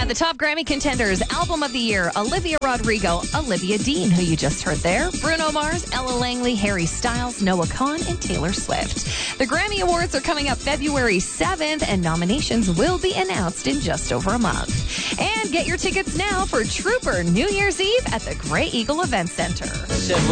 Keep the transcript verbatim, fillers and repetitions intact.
Yeah, the top Grammy contenders, Album of the Year, Olivia Rodrigo, Olivia Dean, who you just heard there, Bruno Mars, Ella Langley, Harry Styles, Noah Kahan, and Taylor Swift. The Grammy Awards are coming up February seventh, and nominations will be announced in just over a month. And get your tickets now for Trooper New Year's Eve at the Grey Eagle Event Center.